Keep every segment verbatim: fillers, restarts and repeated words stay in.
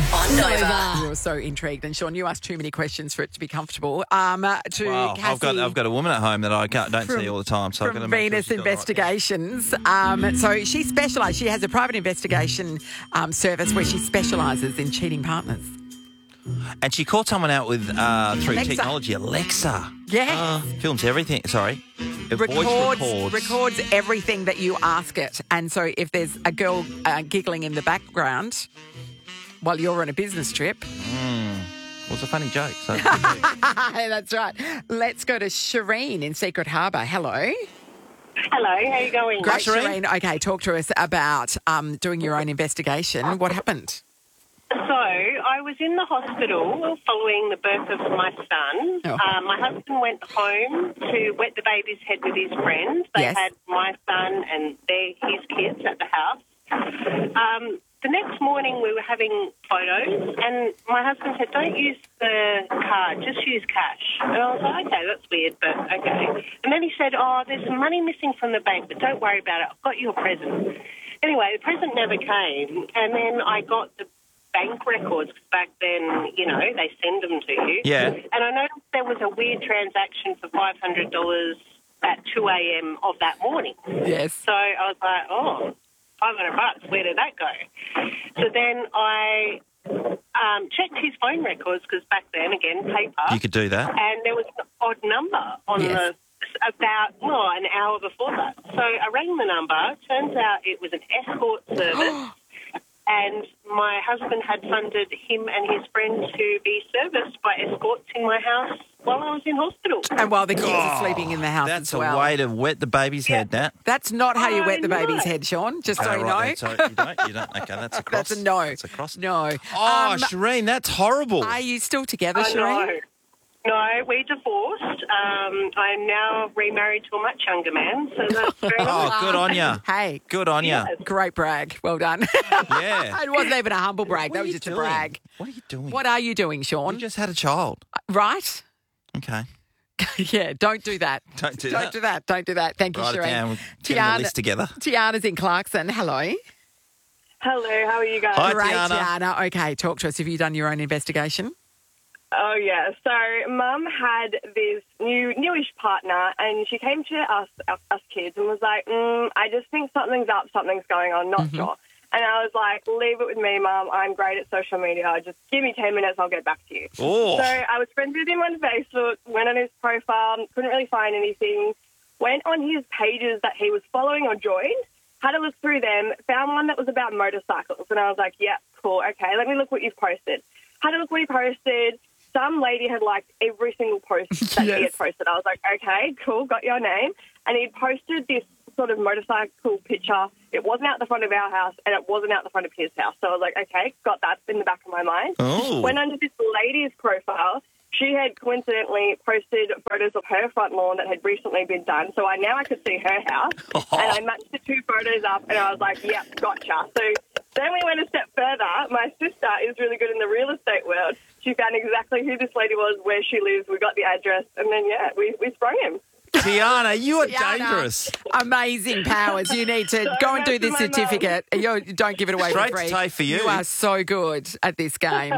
on Nova. You're so intrigued, and Sean, you asked too many questions for it to be comfortable. Um, uh, to Wow, Cassie I've got I've got a woman at home that I can't, don't from- see all the time, so I've got to from make Venus sure she's got it right. Investigations. Um, so she specialises. She has a private investigation um, service where she specialises in cheating partners. And she caught someone out with uh, through Alexa. technology, Alexa. Yes. Uh, films everything. Sorry, it voice Records, records. records everything that you ask it. And so if there's a girl uh, giggling in the background while you're on a business trip. Mm. Well, it's a funny joke. So That's right. Let's go to Shireen in Secret Harbour. Hello. Hello, how you going? Great, Shireen. Shireen. Okay, talk to us about um, doing your own investigation. What happened? So, I was in the hospital following the birth of my son. Oh. Uh, my husband went home to wet the baby's head with his friends. They Yes. had my son and their, his kids at the house. Um, the next morning we were having photos and my husband said, don't use the card, just use cash. And I was like, okay, that's weird, but okay. And then he said, oh, there's some money missing from the bank, but don't worry about it. I've got you a present. Anyway, the present never came. And then I got the bank records, because back then, you know, they send them to you. Yeah. And I noticed there was a weird transaction for five hundred dollars at two a.m. of that morning. Yes. So I was like, oh, five hundred bucks, where did that go? So then I um, checked his phone records, because back then, again, paper. you could do that. And there was an odd number on Yes. the about, well, an hour before that. So I rang the number. Turns out it was an escort service. And my husband had funded him and his friend to be serviced by escorts in my house while I was in hospital. And while the kids are sleeping in the house That's as well. a way to wet the baby's head, Nat. That's not how you Oh, wet the no. baby's head, Sean, just so Oh, you right, know. that's- you don't. You don't. Okay, that's a cross. That's a no. That's a cross. No. Oh, Um, Shireen, that's horrible. are you still together, I Shireen? know. No, we divorced. Um, I'm now remarried to a much younger man, so that's very nice. Oh, good on ya. Hey, Good on ya. Yes. great brag. Well done. Yeah. It wasn't even a humble brag. What that are was you just doing? a brag. What are you doing? What are you doing, You Sean? just had a child. Right? Okay. Yeah, don't do that. Don't do Don't that. do that. Don't do that. Thank you, Write it Shireen. down. We're getting the list together. Tiana's in Clarkson. Hello. Hello, how are you guys? Hi, Great, Tiana. Tiana. Okay, talk to us. Have you done your own investigation? Oh, yeah. So Mum had this new newish partner, and she came to us, us, us kids, and was like, mm, I just think something's up, something's going on, not Mm-hmm. sure. And I was like, leave it with me, Mum. I'm great at social media. Just give me ten minutes, I'll get back to you. Oh. So I was friends with him on Facebook, went on his profile, couldn't really find anything, went on his pages that he was following or joined, had a look through them, found one that was about motorcycles, and I was like, yeah, cool, okay, let me look what you've posted. Had a look what he posted. Some lady had liked every single post that Yes. he had posted. I was like, okay, cool, got your name. And he'd posted this sort of motorcycle picture. It wasn't out the front of our house, and it wasn't out the front of his house. So I was like, okay, got that in the back of my mind. Oh. Went under this lady's profile. She had coincidentally posted photos of her front lawn that had recently been done. So I now I could see her house. Oh. And I matched the two photos up, and I was like, yep, gotcha. So then we went a step further. My sister is really good in the real estate world. She found exactly who this lady was, where she lives. We got the address, and then, yeah, we, we sprung him. Tiana, you are Tiana. dangerous. Amazing powers. You need to go and do this Sorry, that's my certificate. You don't give it away Straight for to free. tape for you. You are so good at this game.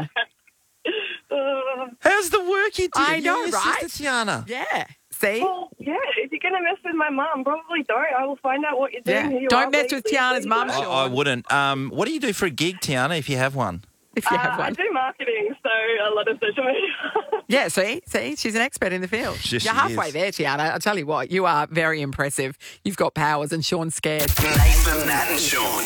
Uh, How's the work you did? I know, You and your right? sister, Tiana. Yeah. See? well, yeah, if you're going to mess with my mum, probably don't. I will find out what you're doing. Yeah. Who you Don't are, mess with legally, Tiana's mum, legally. I, I wouldn't. Um, what do you do for a gig, Tiana, if you have one? If you Uh, have I one. do marketing, so a lot of social media. Yeah, see? See? She's an expert in the field. Yes, You're she halfway is. there, Tiana. I'll tell you what, you are very impressive. You've got powers and Sean's scared. Nathan, Nat and Sean.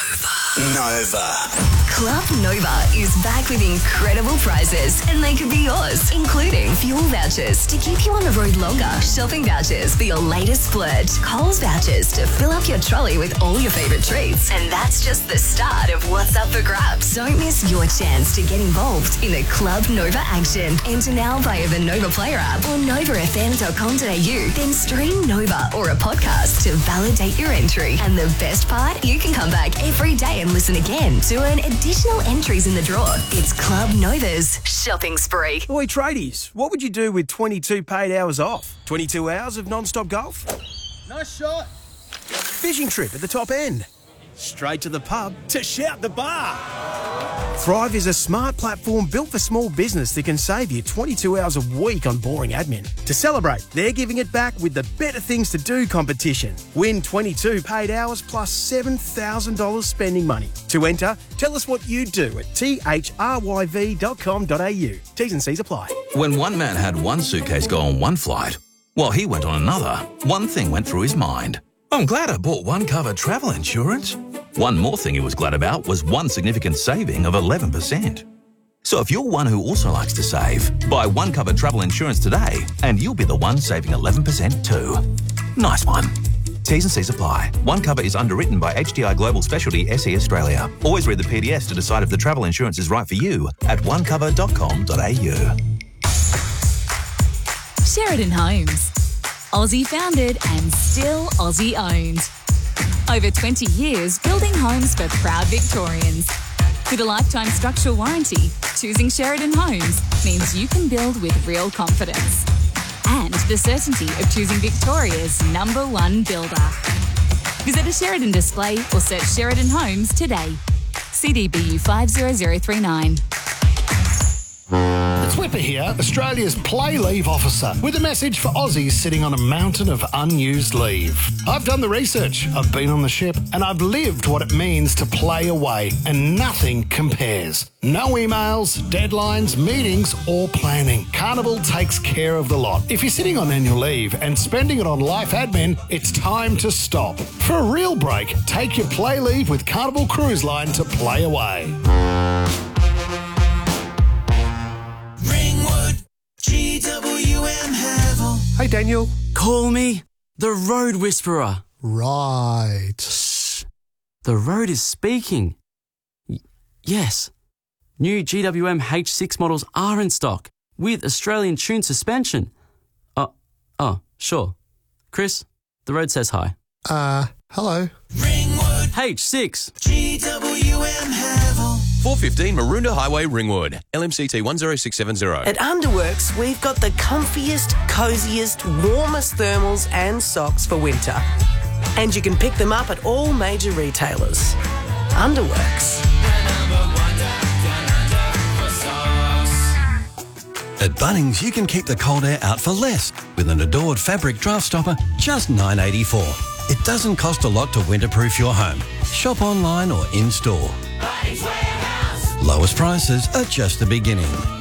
Nova. Club Nova is back with incredible prizes, and they could be yours, including fuel vouchers to keep you on the road longer, shopping vouchers for your latest splurge, Coles vouchers to fill up your trolley with all your favourite treats. And that's just the start of what's up for grabs. Don't miss your chance to get involved in the Club Nova action. Enter now via the Nova Player app or nova f m dot com dot a u. Then stream Nova or a podcast to validate your entry. And the best part, you can come back every day and listen again to earn additional entries in the draw. It's Club Nova's shopping spree. Oi, tradies, what would you do with twenty-two paid hours off? twenty-two hours of non-stop golf? Nice shot. Fishing trip at the top end? Straight to the pub to shout the bar? Thrive is a smart platform built for small business that can save you twenty-two hours a week on boring admin. To celebrate, they're giving it back with the Better Things to Do competition. Win twenty-two paid hours plus seven thousand dollars spending money. To enter, tell us what you do at t h r y v dot com dot a u. T's and C's apply. When one man had one suitcase go on one flight, while he went on another, one thing went through his mind. I'm glad I bought One Cover travel insurance. One more thing he was glad about was one significant saving of eleven percent. So if you're one who also likes to save, buy One Cover travel insurance today and you'll be the one saving eleven percent too. Nice one. T's and C's apply. One Cover is underwritten by H D I Global Specialty S E Australia. Always read the P D S to decide if the travel insurance is right for you at one cover dot com dot a u. Sheridan Homes. Aussie founded and still Aussie owned. Over twenty years building homes for proud Victorians. With a lifetime structural warranty, choosing Sheridan Homes means you can build with real confidence. And the certainty of choosing Victoria's number one builder. Visit a Sheridan display or search Sheridan Homes today. C D B U five zero zero three nine. It's Whipper here, Australia's play leave officer, with a message for Aussies sitting on a mountain of unused leave. I've done the research, I've been on the ship, and I've lived what it means to play away, and nothing compares. No emails, deadlines, meetings, or planning. Carnival takes care of the lot. If you're sitting on annual leave and spending it on life admin, it's time to stop. For a real break, take your play leave with Carnival Cruise Line to play away. G W M Havel. Hey, Daniel. Call me the Road Whisperer. Right. Shh. The road is speaking. Y- yes. New G W M H six models are in stock with Australian tuned suspension. Oh, oh, sure. Chris, the road says hi. Uh, hello. Ringwood. H six. G W M Havel. four fifteen Maroondah Highway, Ringwood. L M C T one zero six seven zero. At Underworks, we've got the comfiest, cosiest, warmest thermals and socks for winter. And you can pick them up at all major retailers. Underworks. At Bunnings, you can keep the cold air out for less with an Adored fabric draft stopper, just nine dollars eighty-four. It doesn't cost a lot to winterproof your home. Shop online or in-store. Lowest prices are just the beginning.